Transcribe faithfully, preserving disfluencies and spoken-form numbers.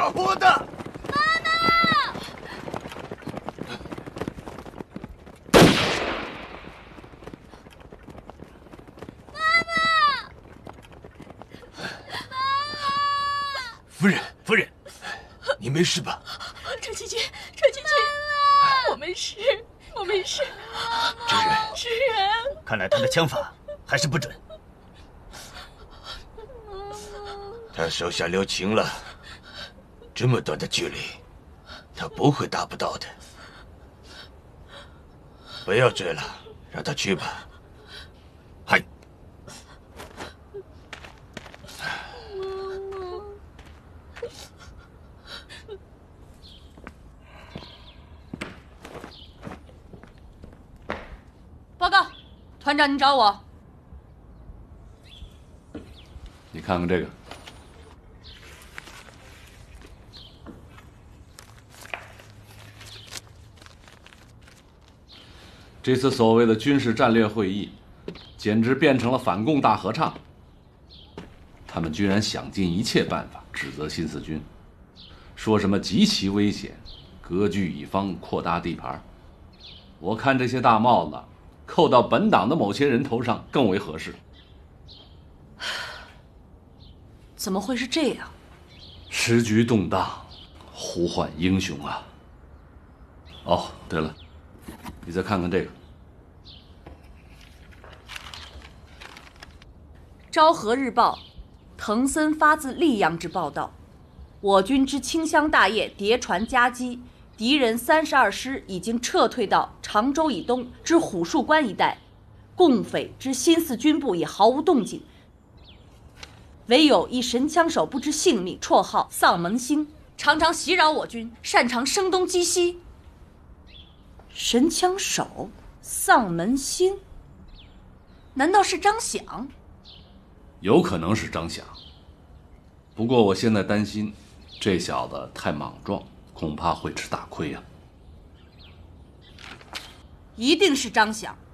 找我的。 妈妈！妈妈！妈妈！ 夫人，夫人，你没事吧？ 车七军，车七军，我没事，我没事。 知人， 知人， 看来他的枪法还是不准。 他手下留情了，这么短的距离，他不会达不到的。不要追了，让他去吧。嗨。 报告，团长，您找我。 你看看这个。这次所谓的军事战略会议，简直变成了反共大合唱。他们居然想尽一切办法指责新四军，说什么极其危险，割据一方，扩大地盘。我看这些大帽子扣到本党的某些人头上更为合适。 怎么会是这样？ 时局动荡，呼唤英雄啊！哦，对了，你再看看这个。 昭和日报，滕森发自溧阳之报道：我军之清乡大业谍传夹击，敌人三十二师已经撤退到常州以东之虎树关一带，共匪之新四军部也毫无动静。唯有一神枪手不知性命，绰号丧门星，常常袭扰我军，擅长声东击西。神枪手丧门星，难道是张响？ 有可能是张响，不过我现在担心，这小子太莽撞，恐怕会吃大亏啊。 一定是张响。